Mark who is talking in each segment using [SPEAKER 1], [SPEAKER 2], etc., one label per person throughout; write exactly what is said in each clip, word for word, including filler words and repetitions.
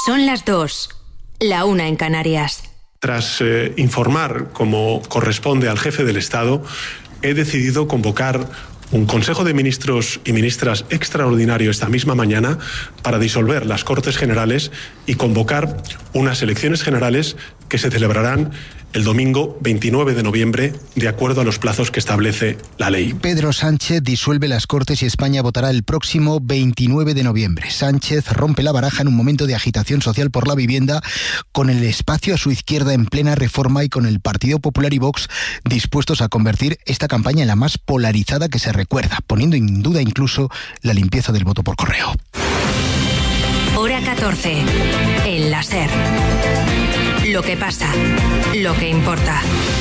[SPEAKER 1] Son las dos, la una en Canarias.
[SPEAKER 2] Tras eh, informar, como corresponde al jefe del Estado, he decidido convocar un Consejo de Ministros y Ministras extraordinario esta misma mañana para disolver las Cortes Generales y convocar unas elecciones generales que se celebrarán el domingo veintinueve de noviembre, de acuerdo a los plazos que establece la ley.
[SPEAKER 3] Pedro Sánchez disuelve las Cortes y España votará el próximo veintinueve de noviembre. Sánchez rompe la baraja en un momento de agitación social por la vivienda, con el espacio a su izquierda en plena reforma y con el Partido Popular y Vox dispuestos a convertir esta campaña en la más polarizada que se recuerda, poniendo en duda incluso la limpieza del voto por correo.
[SPEAKER 1] Hora catorce. El La SER. Lo que pasa, lo que importa.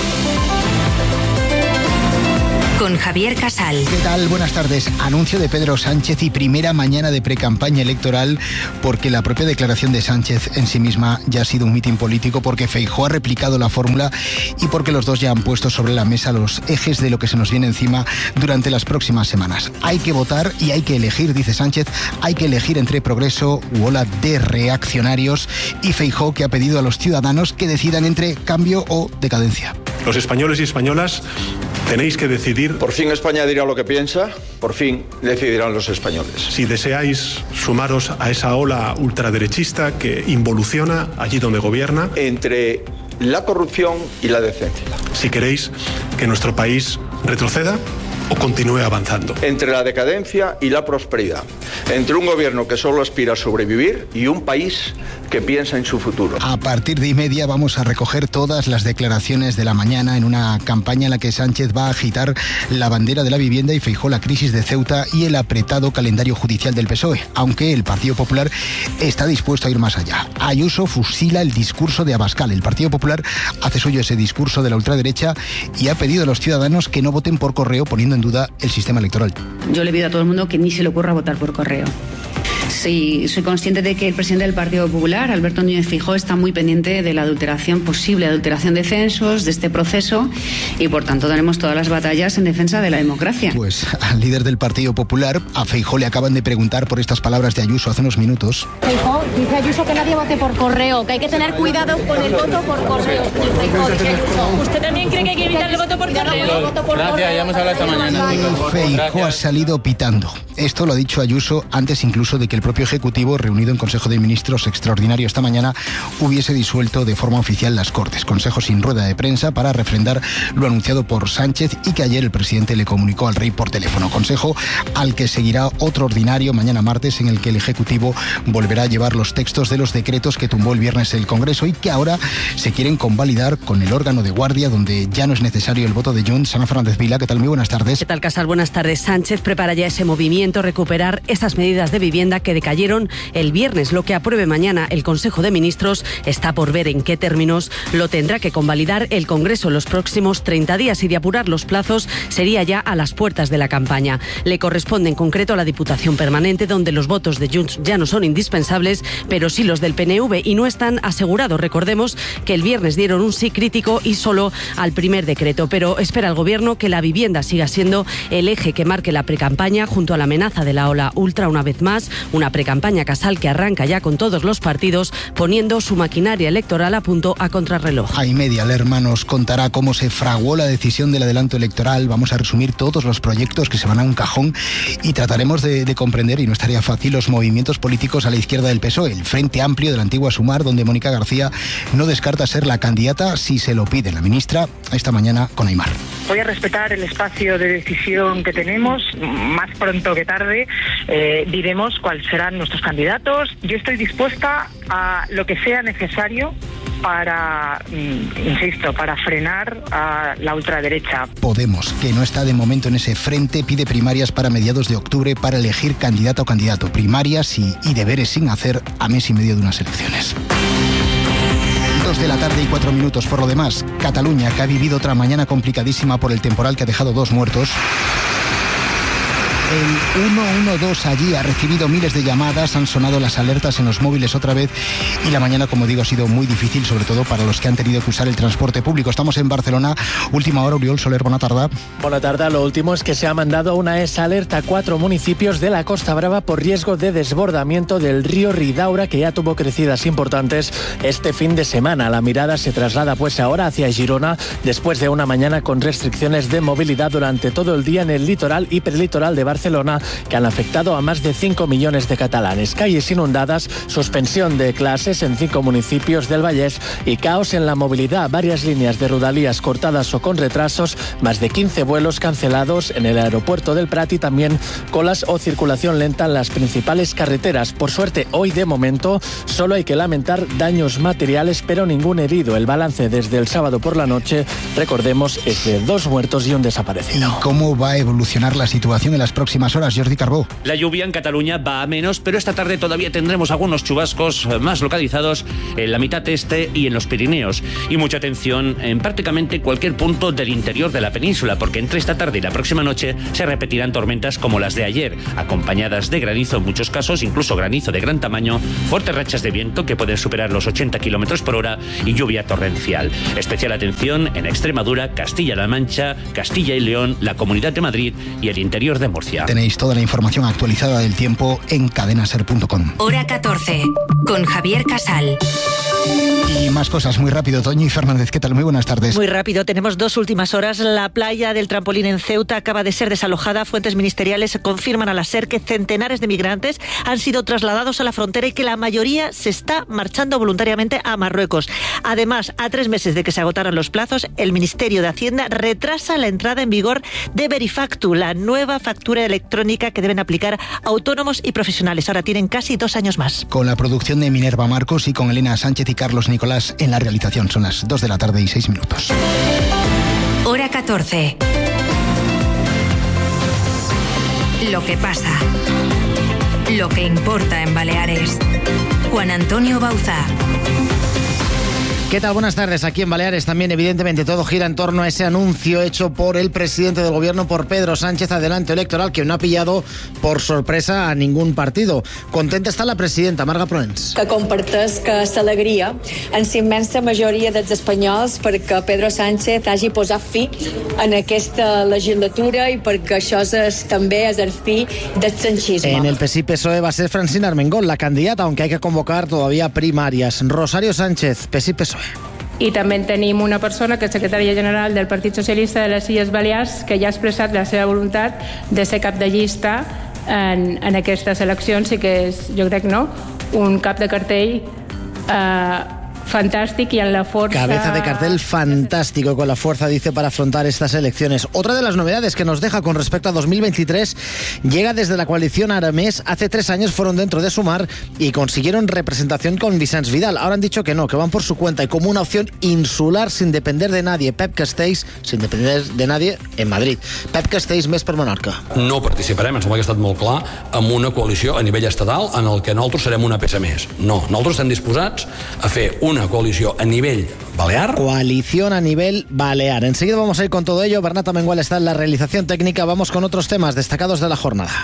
[SPEAKER 1] Con Javier Casal.
[SPEAKER 3] ¿Qué tal? Buenas tardes. Anuncio de Pedro Sánchez y primera mañana de precampaña electoral, porque la propia declaración de Sánchez en sí misma ya ha sido un mitin político, porque Feijóo ha replicado la fórmula y porque los dos ya han puesto sobre la mesa los ejes de lo que se nos viene encima durante las próximas semanas. Hay que votar y hay que elegir, dice Sánchez, hay que elegir entre progreso u ola de reaccionarios, y Feijóo, que ha pedido a los ciudadanos que decidan entre cambio o decadencia.
[SPEAKER 2] Los españoles y españolas tenéis que decidir.
[SPEAKER 4] Por fin España dirá lo que piensa, por fin decidirán los españoles.
[SPEAKER 2] Si deseáis sumaros a esa ola ultraderechista que involuciona allí donde gobierna.
[SPEAKER 4] Entre la corrupción y la decencia.
[SPEAKER 2] Si queréis que nuestro país retroceda o continúe avanzando.
[SPEAKER 4] Entre la decadencia y la prosperidad. Entre un gobierno que solo aspira a sobrevivir y un país que piensa en su futuro.
[SPEAKER 3] A partir de y media vamos a recoger todas las declaraciones de la mañana en una campaña en la que Sánchez va a agitar la bandera de la vivienda y Feijóo la crisis de Ceuta y el apretado calendario judicial del P S O E, aunque el Partido Popular está dispuesto a ir más allá. Ayuso fusila el discurso de Abascal. El Partido Popular hace suyo ese discurso de la ultraderecha y ha pedido a los ciudadanos que no voten por correo, poniendo en duda el sistema electoral.
[SPEAKER 5] Yo le pido a todo el mundo que ni se le ocurra votar por correo. Sí, soy consciente de que el presidente del Partido Popular, Alberto Núñez Feijóo, está muy pendiente de la adulteración, posible adulteración de censos, de este proceso, y por tanto daremos todas las batallas en defensa de la democracia.
[SPEAKER 3] Pues al líder del Partido Popular, a Feijóo, le acaban de preguntar por estas palabras de Ayuso hace unos minutos.
[SPEAKER 6] Feijóo, dice Ayuso que nadie vote por correo, que hay que tener cuidado con el voto por correo. Feijóo, dice Ayuso.
[SPEAKER 7] ¿Usted también cree que hay que evitar el voto por correo?
[SPEAKER 6] Gracias,
[SPEAKER 7] ya hemos hablado esta mañana.
[SPEAKER 3] Feijóo ha salido pitando. Esto lo ha dicho Ayuso antes incluso de que el propio Ejecutivo, reunido en Consejo de Ministros extraordinario esta mañana, hubiese disuelto de forma oficial las Cortes. Consejo sin rueda de prensa para refrendar lo anunciado por Sánchez y que ayer el presidente le comunicó al rey por teléfono. Consejo al que seguirá otro ordinario mañana martes, en el que el Ejecutivo volverá a llevar los textos de los decretos que tumbó el viernes el Congreso y que ahora se quieren convalidar con el órgano de guardia, donde ya no es necesario el voto de Junts. Ana Fernández Vila, ¿qué tal? Muy buenas tardes.
[SPEAKER 8] ¿Qué tal, Casal? Buenas tardes. Sánchez prepara ya ese movimiento, recuperar esas medidas de vivienda que decayeron el viernes. Lo que apruebe mañana el Consejo de Ministros está por ver en qué términos. Lo tendrá que convalidar el Congreso en los próximos treinta días y, de apurar los plazos, sería ya a las puertas de la campaña. Le corresponde en concreto a la Diputación Permanente, donde los votos de Junts ya no son indispensables, pero sí los del P N V, y no están asegurados. Recordemos que el viernes dieron un sí crítico y solo al primer decreto, pero espera el Gobierno que la vivienda siga siendo el eje que marque la precampaña, junto a la amenaza de la ola ultra una vez más, una precampaña, Casal, que arranca ya con todos los partidos poniendo su maquinaria electoral a punto a contrarreloj.
[SPEAKER 3] A y media, Lerma nos contará cómo se fraguó la decisión del adelanto electoral. Vamos a resumir todos los proyectos que se van a un cajón y trataremos de, de comprender, y no estaría fácil, los movimientos políticos a la izquierda del P S O E, el Frente Amplio de la antigua Sumar, donde Mónica García no descarta ser la candidata si se lo pide la ministra, esta mañana con Aimar.
[SPEAKER 9] Voy a respetar el espacio de decisión que tenemos. Más pronto que tarde eh, diremos cuáles serán nuestros candidatos. Yo estoy dispuesta a lo que sea necesario para, insisto, para frenar a la ultraderecha.
[SPEAKER 3] Podemos, que no está de momento en ese frente, pide primarias para mediados de octubre para elegir candidata o candidato. Primarias y, y deberes sin hacer a mes y medio de unas elecciones. Dos de la tarde y cuatro minutos. Por lo demás, Cataluña, que ha vivido otra mañana complicadísima por el temporal que ha dejado dos muertos. El uno uno dos allí ha recibido miles de llamadas, han sonado las alertas en los móviles otra vez y la mañana, como digo, ha sido muy difícil, sobre todo para los que han tenido que usar el transporte público. Estamos en Barcelona, última hora. Oriol Soler, buena tarde.
[SPEAKER 10] Buena tarde. Lo último es que se ha mandado una E S alerta a cuatro municipios de la Costa Brava por riesgo de desbordamiento del río Ridaura, que ya tuvo crecidas importantes este fin de semana. La mirada se traslada pues ahora hacia Girona, después de una mañana con restricciones de movilidad durante todo el día en el litoral y perlitoral de Barcelona, que han afectado a más de cinco millones de catalanes. Calles inundadas, suspensión de clases en cinco municipios del Vallès y caos en la movilidad. Varias líneas de Rodalies cortadas o con retrasos, más de quince vuelos cancelados en el aeropuerto del Prat y también colas o circulación lenta en las principales carreteras. Por suerte, hoy de momento solo hay que lamentar daños materiales, pero ningún herido. El balance desde el sábado por la noche, recordemos, es de dos muertos y un desaparecido.
[SPEAKER 3] ¿Y cómo va a evolucionar la situación en las próximas horas, Jordi Carbó?
[SPEAKER 11] La lluvia en Cataluña va a menos, pero esta tarde todavía tendremos algunos chubascos más localizados en la mitad este y en los Pirineos. Y mucha atención en prácticamente cualquier punto del interior de la península, porque entre esta tarde y la próxima noche se repetirán tormentas como las de ayer, acompañadas de granizo en muchos casos, incluso granizo de gran tamaño, fuertes rachas de viento que pueden superar los ochenta kilómetros por hora y lluvia torrencial. Especial atención en Extremadura, Castilla-La Mancha, Castilla y León, la Comunidad de Madrid y el interior de Murcia.
[SPEAKER 3] Tenéis toda la información actualizada del tiempo en cadena ser punto com.
[SPEAKER 1] Hora catorce, con Javier Casal.
[SPEAKER 3] Y más cosas muy rápido. Toñi Fernández, ¿qué tal? Muy buenas tardes.
[SPEAKER 12] Muy rápido, tenemos dos últimas horas. La playa del Trampolín en Ceuta acaba de ser desalojada. Fuentes ministeriales confirman a la SER que centenares de migrantes han sido trasladados a la frontera y que la mayoría se está marchando voluntariamente a Marruecos. Además, a tres meses de que se agotaran los plazos, el Ministerio de Hacienda retrasa la entrada en vigor de Verifactu, la nueva factura electrónica que deben aplicar autónomos y profesionales. Ahora tienen casi dos años más.
[SPEAKER 3] Con la producción de Minerva Marcos y con Elena Sánchez y Carlos Nicolás en la realización. Son las dos de la tarde y seis minutos.
[SPEAKER 1] Hora catorce. Lo que pasa. Lo que importa en Baleares. Juan Antonio Bauzá.
[SPEAKER 13] ¿Qué tal? Buenas tardes. Aquí en Baleares también, evidentemente, todo gira en torno a ese anuncio hecho por el presidente del gobierno, por Pedro Sánchez, adelanto electoral que no ha pillado por sorpresa a ningún partido. Contenta està la presidenta, Marga Proens.
[SPEAKER 14] Que comparteix que s'alegria en la immensa majoria dels espanyols perquè Pedro Sánchez hagi posat fi en aquesta legislatura i perquè això és també és el fi del sanchisme.
[SPEAKER 13] En el P S I P S O E va a ser Francina Armengol la candidata, aunque hay que convocar todavía primarias. Rosario Sánchez, P S I P S O E.
[SPEAKER 15] I també tenim una persona que és secretària general del Partit Socialista de les Illes Balears que ja ha expressat la seva voluntat de ser cap de llista en, en aquestes eleccions i que és, jo crec, no, un cap de cartell eh, fantástico y en la fuerza...
[SPEAKER 13] Cabeza de cartel fantástico, con la fuerza, dice, para afrontar estas elecciones. Otra de las novedades que nos deja con respecto a dos mil veintitrés llega desde la coalición Aramés. Hace tres años fueron dentro de Sumar y consiguieron representación con Vicenç Vidal. Ahora han dicho que no, que van por su cuenta y como una opción insular sin depender de nadie. Pep Castells, sin depender de nadie, en Madrid. Pep Castells, més per Monarca.
[SPEAKER 16] No participarem, em sembla que ha estat molt clar, en una coalició a nivell estatal en el que nosaltres serem una peça més. No, nosaltres estem disposats a fer una coalició a nivell balear.
[SPEAKER 13] Coalición a nivel balear. Enseguida vamos a ir con todo ello. Bernat Amengual está en la realización técnica. Vamos con otros temas destacados de la jornada.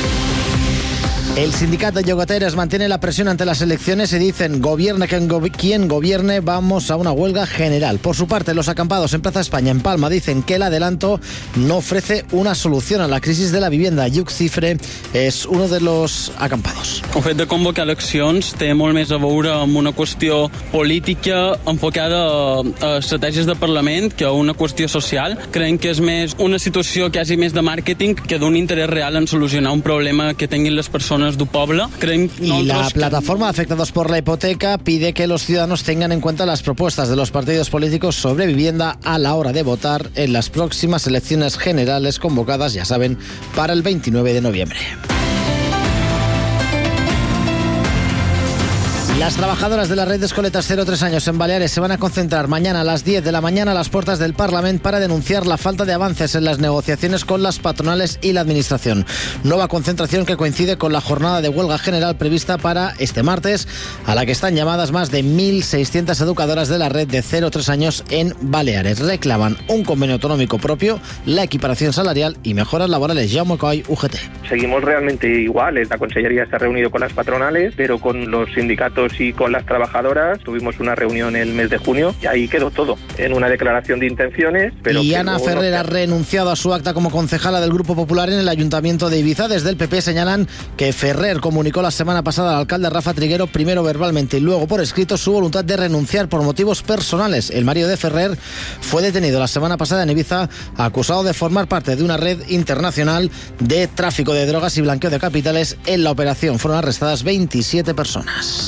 [SPEAKER 13] El sindicato de llogateres mantiene la presión ante las elecciones y dicen, gobierne quien, go- quien gobierne, vamos a una huelga general. Por su parte, los acampados en Plaza España, en Palma, dicen que el adelanto no ofrece una solución a la crisis de la vivienda. Lluc Cifre es uno de los acampados.
[SPEAKER 17] El fet de convocar eleccions té molt més a veure amb una qüestió política enfocada a estratègies de Parlament que a una qüestió social. Creiem que és més una situació quasi més de màrqueting que d'un interès real en solucionar un problema que tinguin les persones du poble. Creiem
[SPEAKER 13] y la plataforma de afectados por la hipoteca pide que los ciudadanos tengan en cuenta las propuestas de los partidos políticos sobre vivienda a la hora de votar en las próximas elecciones generales convocadas, ya saben, para el veintinueve de noviembre. Las trabajadoras de la red de escoletas cero tres años en Baleares se van a concentrar mañana a las diez de la mañana a las puertas del Parlamento para denunciar la falta de avances en las negociaciones con las patronales y la administración. Nueva concentración que coincide con la jornada de huelga general prevista para este martes, a la que están llamadas más de mil seiscientas educadoras de la red de cero tres años en Baleares. Reclaman un convenio autonómico propio, la equiparación salarial y mejoras laborales. Jaume Coy, U G T.
[SPEAKER 18] Seguimos realmente iguales. La Consellería se ha reunido con las patronales, pero con los sindicatos y con las trabajadoras. Tuvimos una reunión el mes de junio y ahí quedó todo, en una declaración de intenciones. Pero
[SPEAKER 13] y Ana Ferrer ha renunciado a su acta como concejala del Grupo Popular en el Ayuntamiento de Ibiza. Desde el P P señalan que Ferrer comunicó la semana pasada al alcalde Rafa Triguero, primero verbalmente y luego por escrito, su voluntad de renunciar por motivos personales. El marido de Ferrer fue detenido la semana pasada en Ibiza, acusado de formar parte de una red internacional de tráfico de drogas y blanqueo de capitales. En la operación fueron arrestadas veintisiete personas.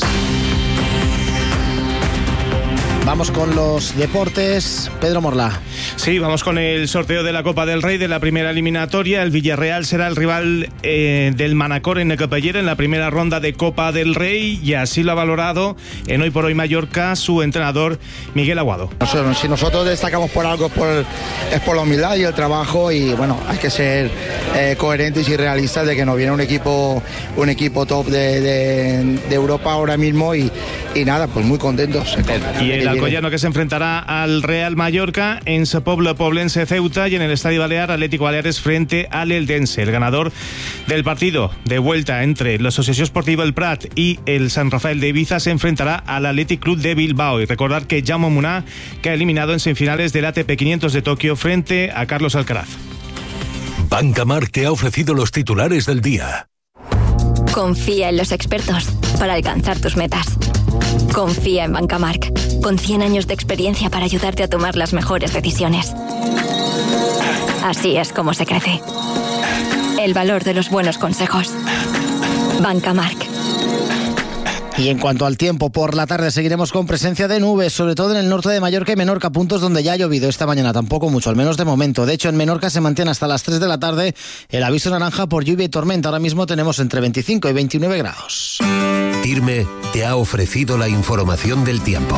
[SPEAKER 13] Vamos con los deportes. Pedro Morla.
[SPEAKER 19] Sí, vamos con el sorteo de la Copa del Rey de la primera eliminatoria. El Villarreal será el rival eh, del Manacor en Ecapellera en la primera ronda de Copa del Rey, y así lo ha valorado en Hoy por Hoy Mallorca su entrenador Miguel Aguado.
[SPEAKER 20] Si nosotros destacamos por algo por, es por la humildad y el trabajo, y bueno, hay que ser eh, coherentes y realistas de que nos viene un equipo un equipo top de, de, de Europa ahora mismo, y, y nada, pues muy contentos.
[SPEAKER 19] Y el Alcoyano que se enfrentará al Real Mallorca en Sa Pobla Poblense Ceuta, y en el Estadio Balear Atlético Baleares frente al Eldense. El ganador del partido de vuelta entre la Asociación Esportiva El Prat y el San Rafael de Ibiza se enfrentará al Athletic Club de Bilbao. Y recordar que Jaume Muná, que ha eliminado en semifinales del A T P quinientos de Tokio frente a Carlos Alcaraz.
[SPEAKER 21] Banca Marc te ha ofrecido los titulares del día.
[SPEAKER 1] Confía en los expertos para alcanzar tus metas. Confía en Banca Marc, con cien años de experiencia para ayudarte a tomar las mejores decisiones. Así es como se crece. El valor de los buenos consejos. Banca Marc.
[SPEAKER 13] Y en cuanto al tiempo, por la tarde seguiremos con presencia de nubes, sobre todo en el norte de Mallorca y Menorca, puntos donde ya ha llovido esta mañana, tampoco mucho, al menos de momento. De hecho, en Menorca se mantiene hasta las tres de la tarde el aviso naranja por lluvia y tormenta. Ahora mismo tenemos entre veinticinco y veintinueve grados.
[SPEAKER 21] Tirme te ha ofrecido la información del tiempo.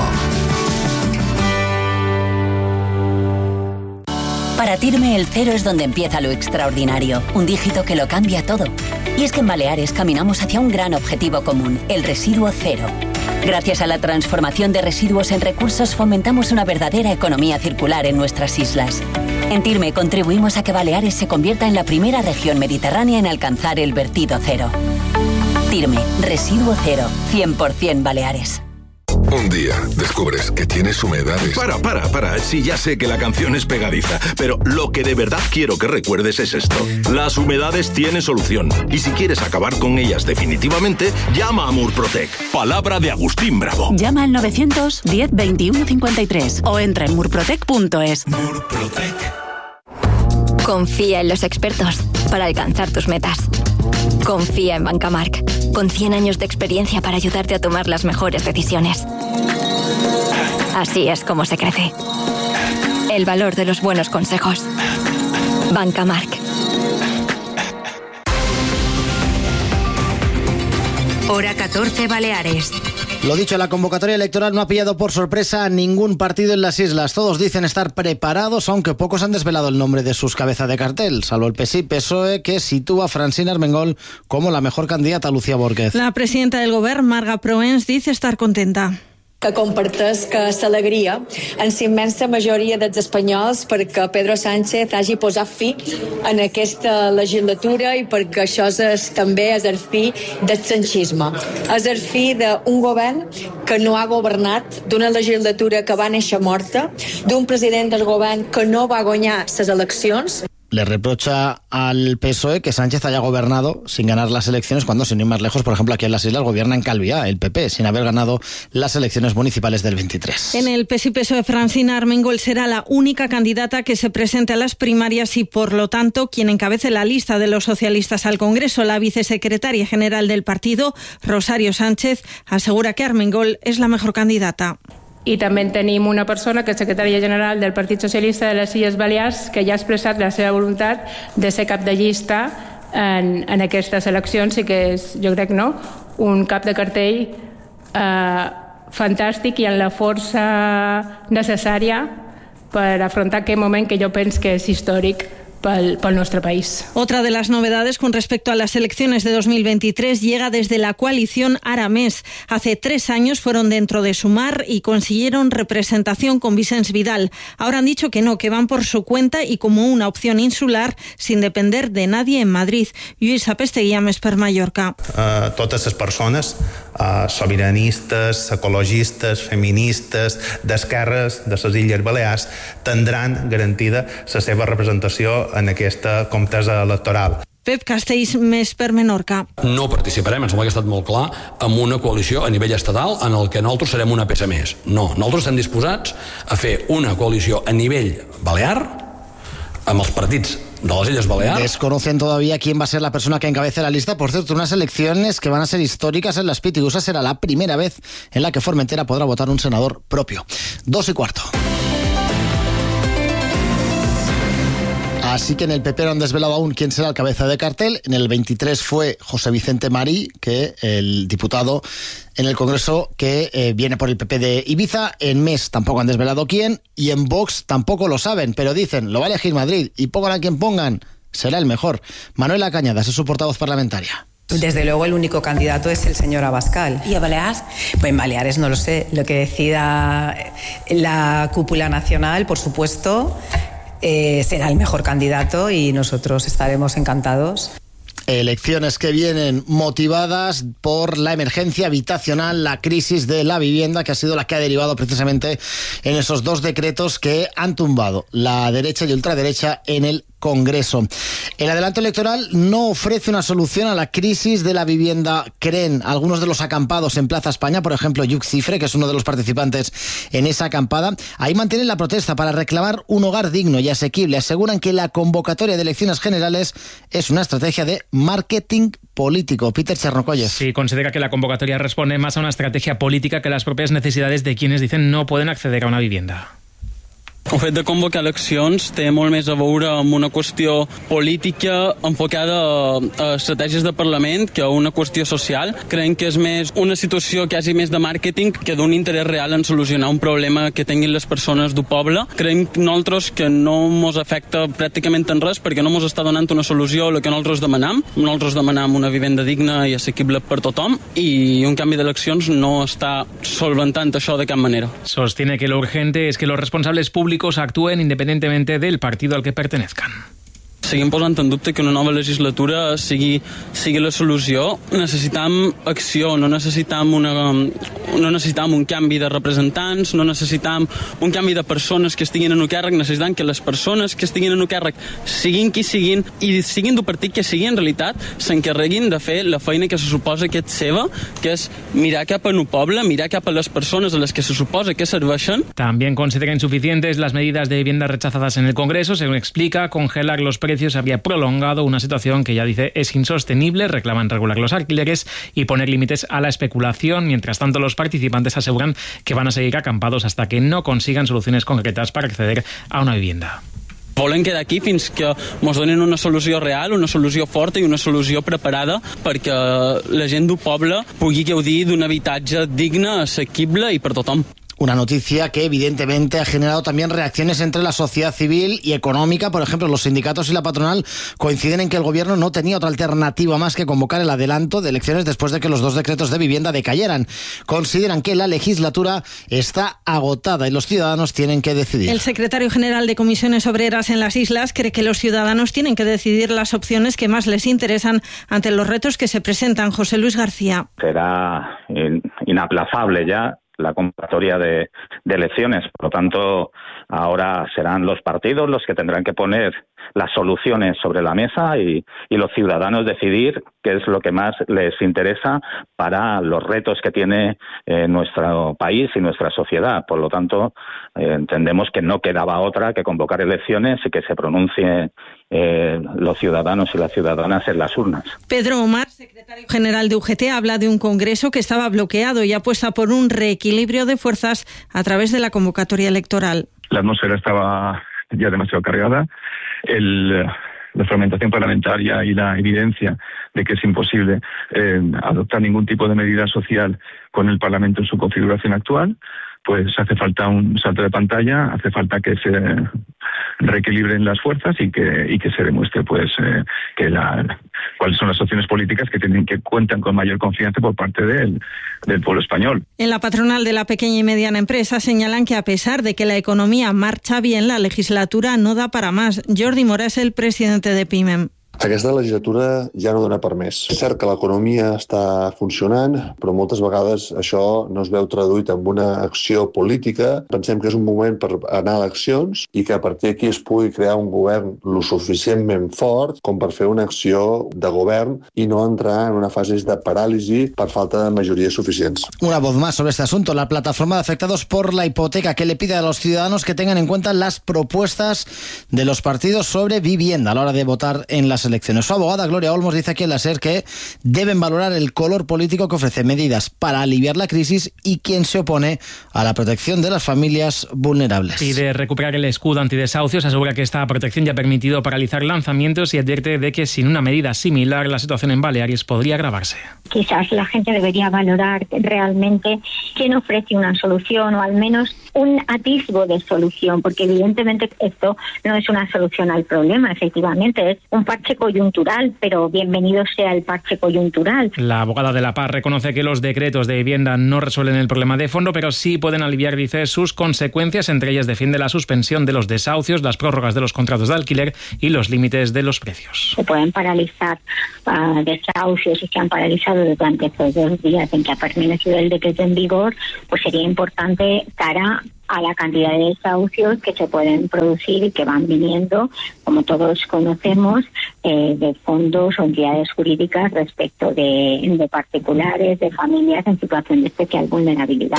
[SPEAKER 22] Para Tirme el cero es donde empieza lo extraordinario, un dígito que lo cambia todo. Y es que en Baleares caminamos hacia un gran objetivo común, el residuo cero. Gracias a la transformación de residuos en recursos fomentamos una verdadera economía circular en nuestras islas. En Tirme contribuimos a que Baleares se convierta en la primera región mediterránea en alcanzar el vertido cero. Tirme, residuo cero, cien por ciento Baleares.
[SPEAKER 23] Un día descubres que tienes humedades.
[SPEAKER 24] Para, para, para. Sí, ya sé que la canción es pegadiza, pero lo que de verdad quiero que recuerdes es esto. Las humedades tienen solución. Y si quieres acabar con ellas definitivamente, llama a Murprotec. Palabra de Agustín Bravo.
[SPEAKER 25] Llama al novecientos diez veintiuno cincuenta y tres o entra en murprotec punto es.
[SPEAKER 23] Murprotec.
[SPEAKER 1] Confía en los expertos para alcanzar tus metas. Confía en Banca Marc, con cien años de experiencia para ayudarte a tomar las mejores decisiones. Así es como se crece. El valor de los buenos consejos. Banca Marc. Hora catorce Baleares.
[SPEAKER 13] Lo dicho, la convocatoria electoral no ha pillado por sorpresa a ningún partido en las islas. Todos dicen estar preparados, aunque pocos han desvelado el nombre de sus cabezas de cartel, salvo el P S I P S O E, que sitúa a Francina Armengol como la mejor candidata a Lucía Borquez.
[SPEAKER 26] La presidenta del Govern, Marga Proens, dice estar contenta.
[SPEAKER 14] Que comparteix que s'alegria en la immensa majoria dels espanyols perquè Pedro Sánchez hagi posat fi en aquesta legislatura i perquè això és també és el fi del sanchisme. És el fi d'un govern que no ha governat, d'una legislatura que va néixer morta, d'un president del govern que no va guanyar les eleccions.
[SPEAKER 13] Le reprocha al P S O E que Sánchez haya gobernado sin ganar las elecciones cuando, sin ir más lejos, por ejemplo, aquí en las islas gobierna en Calviá, el P P, sin haber ganado las elecciones municipales del veintitrés.
[SPEAKER 26] En el P S I P S O E, Francina Armengol será la única candidata que se presente a las primarias y, por lo tanto, quien encabece la lista de los socialistas al Congreso. La vicesecretaria general del partido, Rosario Sánchez, asegura que Armengol es la mejor candidata.
[SPEAKER 15] I també tenim una persona que és secretària general del Partit Socialista de les Illes Balears que ja ha expressat la seva voluntat de ser cap de llista en, en aquestes eleccions i que és, jo crec, no, un cap de cartell eh, fantàstic i amb la força necessària per afrontar aquest moment que jo penso que és històric Para el nuestro país.
[SPEAKER 26] Otra de las novedades con respecto a las elecciones de dos mil veintitrés llega desde la coalición Aramés. Hace tres años fueron dentro de Sumar y consiguieron representación con Vicens Vidal. Ahora han dicho que no, que van por su cuenta y como una opción insular sin depender de nadie en Madrid. Lluís Apestegui, més per Mallorca.
[SPEAKER 2] Uh, totes les persones uh, sobiranistes, ecologistes, feministes, d'esquerres de les Illes Balears tindran garantida la seva representació en aquesta contesa electoral.
[SPEAKER 26] Pep Castells, més per Menorca.
[SPEAKER 16] No participarem, em sembla que ha estat molt clar, en una coalició a nivell estatal en el que nosaltres serem una peça més. No, nosaltres estem disposats a fer una coalició a nivell balear amb els partits de las Islas Baleares.
[SPEAKER 13] Desconocen todavía quién va a ser la persona que encabece la lista. Por cierto, unas elecciones que van a ser históricas en las Pitiusas. Será la primera vez en la que Formentera podrá votar un senador propio. Dos y cuarto. Así que en el P P no han desvelado aún quién será el cabeza de cartel. En el veintitrés fue José Vicente Marí, que el diputado en el Congreso que eh, viene por el P P de Ibiza. En M E S tampoco han desvelado quién. Y en Vox tampoco lo saben, pero dicen, lo va a elegir Madrid. Y pongan a quien pongan, será el mejor. Manuela Cañadas es su portavoz parlamentaria.
[SPEAKER 4] Desde luego el único candidato es el señor Abascal. ¿Y a Baleares? Pues en Baleares no lo sé. Lo que decida la cúpula nacional, por supuesto, eh, será el mejor candidato y nosotros estaremos encantados.
[SPEAKER 13] Elecciones que vienen motivadas por la emergencia habitacional, la crisis de la vivienda, que ha sido la que ha derivado precisamente en esos dos decretos que han tumbado la derecha y ultraderecha en el Congreso. El adelanto electoral no ofrece una solución a la crisis de la vivienda, creen algunos de los acampados en Plaza España, por ejemplo, Lluc Cifre, que es uno de los participantes en esa acampada. Ahí mantienen la protesta para reclamar un hogar digno y asequible. Aseguran que la convocatoria de elecciones generales es una estrategia de marketing político. Peter Chernocolles.
[SPEAKER 5] Sí, considera que la convocatoria responde más a una estrategia política que a las propias necesidades de quienes dicen no pueden acceder a una vivienda.
[SPEAKER 17] El fet de convocar eleccions té molt més a veure amb una qüestió política enfocada a estratègies de Parlament que a una qüestió social. Creiem que és més una situació quasi més de màrqueting que d'un interès real en solucionar un problema que tinguin les persones del poble. Creiem nosaltres que no ens afecta pràcticament en res perquè no ens està donant una solució a la que nosaltres demanam. Nosaltres demanam una vivenda digna i assequible per tothom i un canvi d'eleccions no està solventant això de cap manera.
[SPEAKER 5] Sostiene que lo urgente es que los responsables públicos actúen independientemente del partido al que pertenezcan.
[SPEAKER 17] Seguim posant en dubte que una nova legislatura sigui, sigui la solució. Necessitam acció, no necessitam, una, no necessitam un canvi de representants, no necessitam un canvi de persones que estiguin en un càrrec, necessitam que les persones que estiguin en un càrrec siguin qui siguin i siguin del partit que sigui en realitat s'encarreguin de fer la feina que se suposa que és seva, que és mirar cap a un poble, mirar cap a les persones a les que se suposa que serveixen.
[SPEAKER 5] También considera insuficientes las medidas de vivienda rechazadas en el Congreso. Según explica, congelar los precios habría prolongado una situación que ya dice es insostenible. Reclaman regular los alquileres y poner límites a la especulación. Mientras tanto, los participantes aseguran que van a seguir acampados hasta que no consigan soluciones concretas para acceder a una vivienda.
[SPEAKER 17] Volen quedar aquí fins que ens donin una solució real, una solució forta i una solució preparada perquè la gent del poble pugui gaudir d'un habitatge digne, assequible i per tothom.
[SPEAKER 13] Una noticia que evidentemente ha generado también reacciones entre la sociedad civil y económica. Por ejemplo, los sindicatos y la patronal coinciden en que el gobierno no tenía otra alternativa más que convocar el adelanto de elecciones después de que los dos decretos de vivienda decayeran. Consideran que la legislatura está agotada y los ciudadanos tienen que decidir.
[SPEAKER 26] El secretario general de Comisiones Obreras en las Islas cree que los ciudadanos tienen que decidir las opciones que más les interesan ante los retos que se presentan. José Luis García.
[SPEAKER 6] Será inaplazable ya la convocatoria de, de elecciones. Por lo tanto, ahora serán los partidos los que tendrán que poner las soluciones sobre la mesa y, y los ciudadanos decidir qué es lo que más les interesa para los retos que tiene eh, nuestro país y nuestra sociedad. Por lo tanto, eh, entendemos que no quedaba otra que convocar elecciones y que se pronuncie eh, los ciudadanos y las ciudadanas en las urnas.
[SPEAKER 26] Pedro Omar, secretario general de U G T, habla de un congreso que estaba bloqueado y apuesta por un reequilibrio de fuerzas a través de la convocatoria electoral.
[SPEAKER 7] La atmósfera estaba ya demasiado cargada. El la fragmentación parlamentaria y la evidencia de que es imposible eh, adoptar ningún tipo de medida social con el Parlamento en su configuración actual, pues hace falta un salto de pantalla, hace falta que se reequilibren las fuerzas y que y que se demuestre pues eh, que la, cuáles son las opciones políticas que tienen que cuentan con mayor confianza por parte del, del pueblo español.
[SPEAKER 26] En la patronal de la pequeña y mediana empresa señalan que a pesar de que la economía marcha bien, la legislatura no da para más. Jordi Mora es el presidente de PIMEM.
[SPEAKER 8] Aquesta legislatura ja no dona per més. És cert que l'economia està funcionant, però moltes vegades això no es veu traduït en una acció política. Pensem que és un moment per anar a eleccions i que a partir d'aquí es pugui crear un govern lo suficientment fort com per fer una acció de govern i no entrar en una fase de paràlisi per falta de majories suficients.
[SPEAKER 13] Una voz más sobre este asunto. La plataforma de afectados por la hipoteca, que le pide a los ciudadanos que tengan en cuenta las propuestas de los partidos sobre vivienda a la hora de votar en las elecciones. Su abogada Gloria Olmos dice aquí en la SER que deben valorar el color político que ofrece medidas para aliviar la crisis y quien se opone a la protección de las familias vulnerables.
[SPEAKER 5] Pide recuperar el escudo antidesahucios, asegura que esta protección ya ha permitido paralizar lanzamientos y advierte de que sin una medida similar la situación en Baleares podría agravarse.
[SPEAKER 9] Quizás la gente debería valorar realmente quién ofrece una solución o al menos un atisbo de solución, porque evidentemente esto no es una solución al problema, efectivamente es un parche coyuntural, pero bienvenido sea el parche coyuntural.
[SPEAKER 5] La abogada de la Paz reconoce que los decretos de vivienda no resuelven el problema de fondo, pero sí pueden aliviar, dice, sus consecuencias. Entre ellas defiende la suspensión de los desahucios, las prórrogas de los contratos de alquiler y los límites de los precios.
[SPEAKER 9] Se pueden paralizar uh, desahucios y se han paralizado durante estos dos días en que ha permanecido el decreto en vigor, pues sería importante cara a la cantidad de desahucios que se pueden producir y que van viniendo, como todos conocemos, eh, de fondos o entidades jurídicas respecto de, de particulares, de familias en situación de especial vulnerabilidad.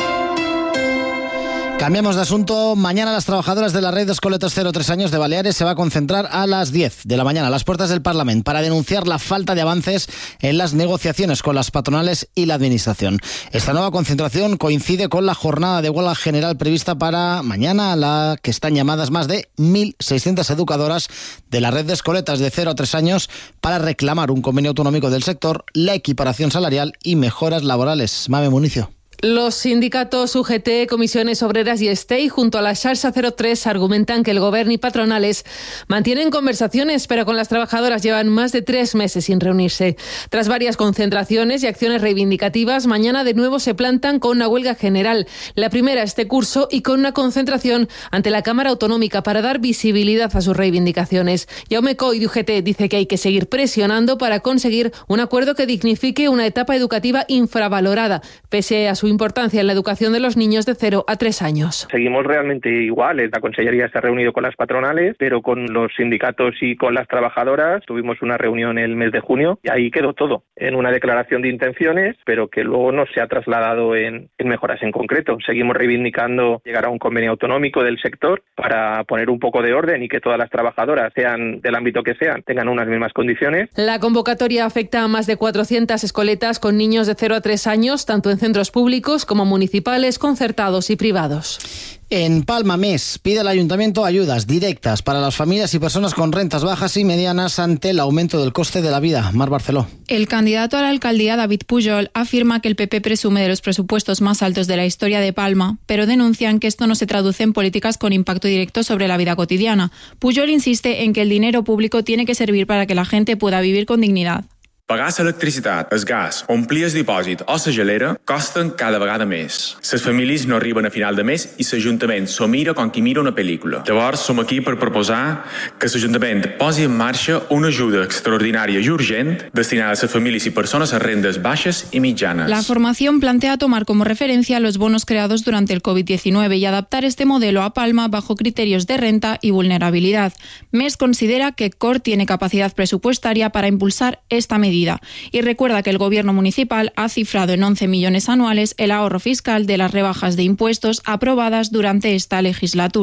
[SPEAKER 13] Cambiamos de asunto. Mañana las trabajadoras de la red de escoletas cero tres años de Baleares se va a concentrar a las diez de la mañana a las puertas del Parlamento para denunciar la falta de avances en las negociaciones con las patronales y la administración. Esta nueva concentración coincide con la jornada de huelga general prevista para mañana, a la que están llamadas más de mil seiscientas educadoras de la red de escoletas de cero a tres años para reclamar un convenio autonómico del sector, la equiparación salarial y mejoras laborales. Mame Municio.
[SPEAKER 10] Los sindicatos U G T, Comisiones Obreras y Stei, junto a la Xarxa cero tres, argumentan que el Gobierno y patronales mantienen conversaciones, pero con las trabajadoras llevan más de tres meses sin reunirse. Tras varias concentraciones y acciones reivindicativas, mañana de nuevo se plantan con una huelga general, la primera este curso, y con una concentración ante la Cámara Autonómica para dar visibilidad a sus reivindicaciones. Jaume Coy de U G T dice que hay que seguir presionando para conseguir un acuerdo que dignifique una etapa educativa infravalorada, pese a su importancia en la educación de los niños de cero a tres años.
[SPEAKER 18] Seguimos realmente iguales. La Consellería se ha reunido con las patronales, pero con los sindicatos y con las trabajadoras. Tuvimos una reunión el mes de junio y ahí quedó todo, en una declaración de intenciones, pero que luego no se ha trasladado en, en mejoras en concreto. Seguimos reivindicando llegar a un convenio autonómico del sector para poner un poco de orden y que todas las trabajadoras, sean del ámbito que sean, tengan unas mismas condiciones.
[SPEAKER 10] La convocatoria afecta a más de cuatrocientas escoletas con niños de cero a tres años, tanto en centros públicos como municipales, concertados y privados.
[SPEAKER 13] En Palma Més pide al Ayuntamiento ayudas directas para las familias y personas con rentas bajas y medianas ante el aumento del coste de la vida. Mar Barceló.
[SPEAKER 11] El candidato a la alcaldía, David Pujol, afirma que el P P presume de los presupuestos más altos de la historia de Palma, pero denuncian que esto no se traduce en políticas con impacto directo sobre la vida cotidiana. Pujol insiste en que el dinero público tiene que servir para que la gente pueda vivir con dignidad.
[SPEAKER 12] Pagar l'electricitat, el gas, omplir el dipòsit o la gelera costen cada vegada més. Les famílies no arriben a final de mes i l'Ajuntament s'ho mira com qui mira una pel·lícula. Llavors, som aquí per proposar que l'Ajuntament posi en marxa una ajuda extraordinària i urgent destinada a les famílies y personas a rendes baixes y mitjanes.
[SPEAKER 11] La formación plantea tomar como referencia los bonos creados durante el COVID diecinueve y adaptar este modelo a Palma bajo criterios de renta y vulnerabilidad. Més considera que C O R tiene capacidad presupuestaria para impulsar esta medida. Y recuerda que el Gobierno municipal ha cifrado en once millones anuales el ahorro fiscal de las rebajas de impuestos aprobadas durante esta legislatura.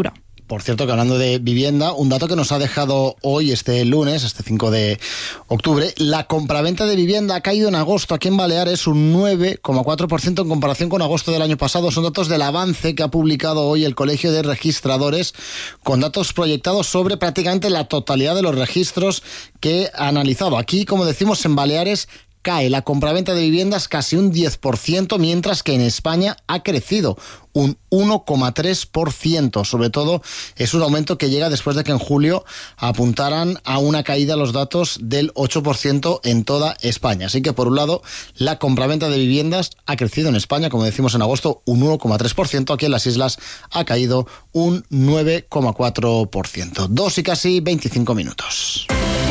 [SPEAKER 13] Por cierto, que hablando de vivienda, un dato que nos ha dejado hoy, este lunes, este cinco de octubre, la compraventa de vivienda ha caído en agosto aquí en Baleares un nueve coma cuatro por ciento en comparación con agosto del año pasado. Son datos del avance que ha publicado hoy el Colegio de Registradores, con datos proyectados sobre prácticamente la totalidad de los registros que ha analizado. Aquí, como decimos, en Baleares cae la compraventa de viviendas casi un diez por ciento, mientras que en España ha crecido un uno coma tres por ciento. Sobre todo es un aumento que llega después de que en julio apuntaran a una caída los datos del ocho por ciento en toda España. Así que, por un lado, la compraventa de viviendas ha crecido en España, como decimos, en agosto un uno coma tres por ciento. Aquí en las islas ha caído un nueve coma cuatro por ciento. Dos y casi veinticinco minutos.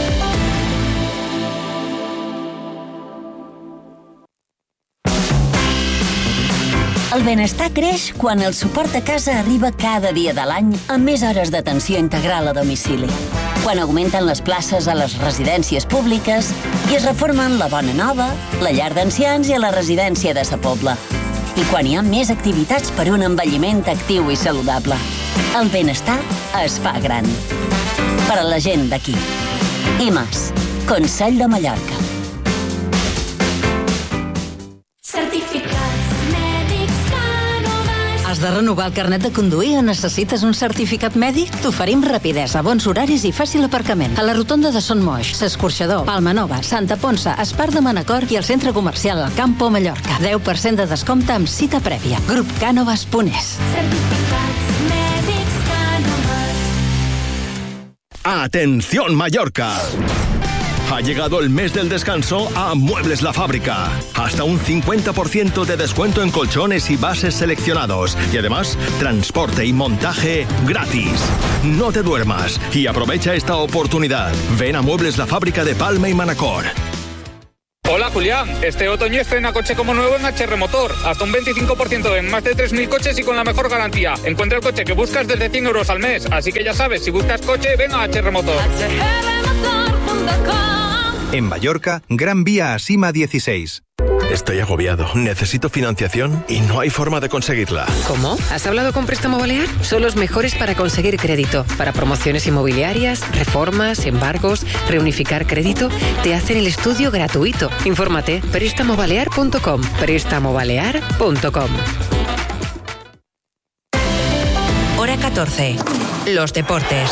[SPEAKER 3] El benestar creix quan el suport a casa arriba cada dia de l'any amb més hores d'atenció integral a domicili. Quan augmenten les places a les residències públiques i es reformen la Bona Nova, la llar d'ancians i la residència de Sa Pobla. I quan hi ha més activitats per un envelliment actiu i saludable. El benestar es fa gran. Per a la gent d'aquí. I més, Consell de Mallorca. Has de renovar el carnet de conduir o necessites un certificat mèdic? T'oferim rapidesa, bons horaris i fàcil aparcament. A la rotonda de Son Moix, S'Escorxador, Palma Nova, Santa Ponça, Espart de Manacor i el centre comercial El Campo Mallorca. deu per cent de descompte amb cita prèvia. Grup Cànovas punt es. Certificats mèdics
[SPEAKER 19] Cànovas. ¡Atención Mallorca! Ha llegado el mes del descanso a Muebles La Fábrica. Hasta un cincuenta por ciento de descuento en colchones y bases seleccionados. Y además, transporte y montaje gratis. No te duermas y aprovecha esta oportunidad. Ven a Muebles La Fábrica de Palma y Manacor.
[SPEAKER 20] Hola Julián, este otoño estrena coche como nuevo en H R Motor. Hasta un veinticinco por ciento en más de tres mil coches y con la mejor garantía. Encuentra el coche que buscas desde cien euros al mes. Así que ya sabes, si buscas coche, ven a H R Motor.
[SPEAKER 21] En Mallorca, Gran Vía a Sima dieciséis.
[SPEAKER 19] Estoy agobiado, necesito financiación y no hay forma de conseguirla.
[SPEAKER 22] ¿Cómo? ¿Has hablado con Préstamo Balear? Son los mejores para conseguir crédito. Para promociones inmobiliarias, reformas, embargos, reunificar crédito, te hacen el estudio gratuito. Infórmate, préstamo balear punto com. préstamo balear punto com.
[SPEAKER 25] Hora catorce. Los deportes.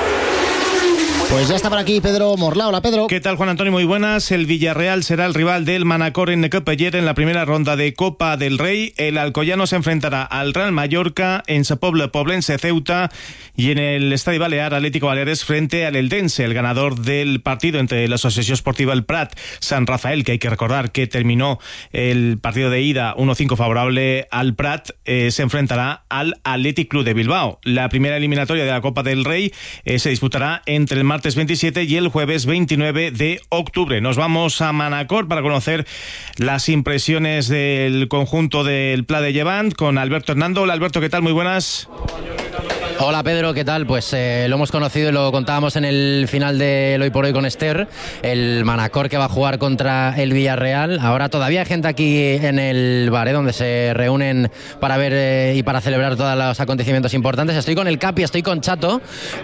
[SPEAKER 13] Pues ya está por aquí Pedro Morla. Hola, Pedro.
[SPEAKER 24] ¿Qué tal, Juan Antonio? Muy buenas. El Villarreal será el rival del Manacor en Necapeller en la primera ronda de Copa del Rey. El alcoyano se enfrentará al Real Mallorca en Sa Pobla, Poblense, Ceuta, y en el Estadio Balear, Atlético Baleares frente al Eldense, el ganador del partido entre la Asociación Esportiva El Prat San Rafael, que hay que recordar que terminó el partido de ida uno cinco favorable al Prat, eh, se enfrentará al Athletic Club de Bilbao. La primera eliminatoria de la Copa del Rey eh, se disputará entre el martes veintisiete y el jueves veintinueve de octubre. Nos vamos a Manacor para conocer las impresiones del conjunto del Pla de Llevant con Alberto Hernando. Hola, Alberto, ¿qué tal? Muy buenas.
[SPEAKER 27] Hola Pedro, ¿qué tal? Pues eh, lo hemos conocido y lo contábamos en el final del Hoy por Hoy con Esther, el Manacor que va a jugar contra el Villarreal. Ahora todavía hay gente aquí en el bar, ¿eh? Donde se reúnen para ver eh, y para celebrar todos los acontecimientos importantes. Estoy con el Capi, estoy con Chato,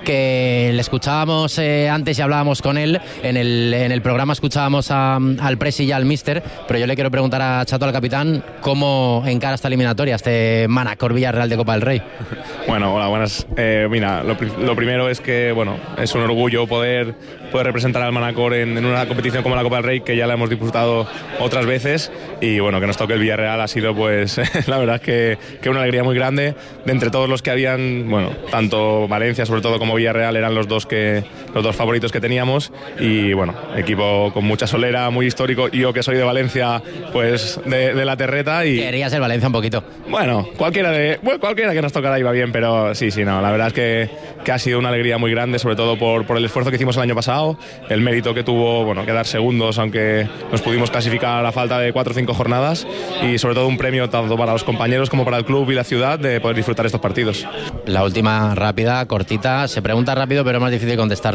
[SPEAKER 27] que le escuchábamos eh, antes y hablábamos con él. En el, en el programa escuchábamos a, al Presi y al Mister, pero yo le quiero preguntar a Chato, al capitán, cómo encara esta eliminatoria, este Manacor Villarreal de Copa del Rey.
[SPEAKER 28] Bueno, hola, buenas. Eh, mira, lo, lo primero es que, bueno, es un orgullo poder, poder representar al Manacor en, en una competición como la Copa del Rey, que ya la hemos disputado otras veces, y bueno, que nos toque el Villarreal ha sido, pues, la verdad es que, que una alegría muy grande. De entre todos los que habían, bueno, tanto Valencia sobre todo como Villarreal eran los dos que los dos favoritos que teníamos, y bueno, equipo con mucha solera, muy histórico. Yo que soy de Valencia, pues de, de la terreta, y
[SPEAKER 27] quería ser Valencia un poquito.
[SPEAKER 28] Bueno, cualquiera de bueno, cualquiera que nos tocara iba bien, pero sí, sí, no, la verdad es que, que ha sido una alegría muy grande, sobre todo por, por el esfuerzo que hicimos el año pasado, el mérito que tuvo, bueno, quedar segundos, aunque nos pudimos clasificar a la falta de cuatro o cinco jornadas, y sobre todo un premio tanto para los compañeros como para el club y la ciudad de poder disfrutar estos partidos.
[SPEAKER 27] La última rápida, cortita, se pregunta rápido pero es más difícil contestarla.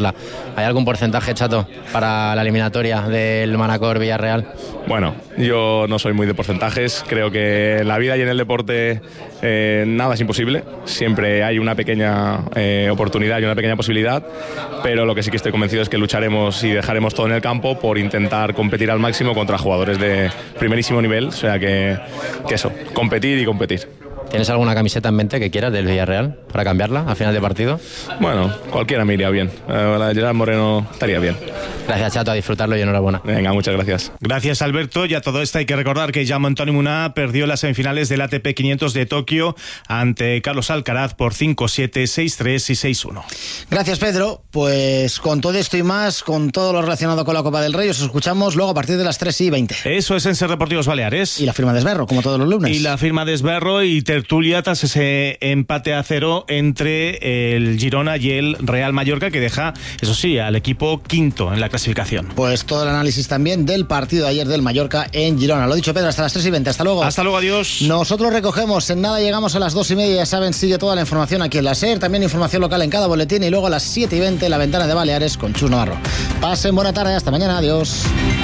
[SPEAKER 27] ganarla. ¿Hay algún porcentaje, Chato, para la eliminatoria del Manacor-Villarreal?
[SPEAKER 28] Bueno, yo no soy muy de porcentajes. Creo que en la vida y en el deporte eh, nada es imposible. Siempre hay una pequeña eh, oportunidad y una pequeña posibilidad, pero lo que sí que estoy convencido es que lucharemos y dejaremos todo en el campo por intentar competir al máximo contra jugadores de primerísimo nivel. O sea que, que eso, competir y competir.
[SPEAKER 27] ¿Tienes alguna camiseta en mente que quieras del Villarreal para cambiarla a final de partido?
[SPEAKER 28] Bueno, cualquiera me iría bien. La de Gerard Moreno estaría bien.
[SPEAKER 27] Gracias, Chato, a disfrutarlo y enhorabuena.
[SPEAKER 28] Venga, muchas gracias.
[SPEAKER 24] Gracias, Alberto. Y a todo esto hay que recordar que Jaume-Antoni Munar perdió las semifinales del A T P quinientos de Tokio ante Carlos Alcaraz por cinco siete, seis tres y seis uno.
[SPEAKER 13] Gracias, Pedro. Pues con todo esto y más, con todo lo relacionado con la Copa del Rey, os escuchamos luego a partir de las tres y veinte.
[SPEAKER 24] Eso es en Ser Deportivos Baleares.
[SPEAKER 13] Y la firma de Esberro, como todos los lunes.
[SPEAKER 24] Y la firma de Esberro y tertulia tras ese empate a cero entre el Girona y el Real Mallorca, que deja, eso sí, al equipo quinto en la clasificación.
[SPEAKER 13] Pues todo el análisis también del partido de ayer del Mallorca en Girona. Lo dicho, Pedro, hasta las tres y veinte. Hasta luego.
[SPEAKER 24] Hasta luego, adiós.
[SPEAKER 13] Nosotros recogemos, en nada llegamos a las dos y media. Ya saben, sigue toda la información aquí en la SER. También información local en cada boletín. Y luego a las siete y veinte, la ventana de Baleares con Chus Navarro. Pasen buena tarde. Hasta mañana. Adiós.